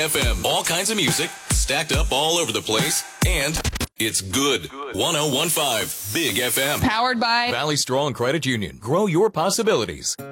FM, all kinds of music, stacked up all over the place, and it's good. 1015 Big FM. Powered by Valley Strong Credit Union. Grow your possibilities.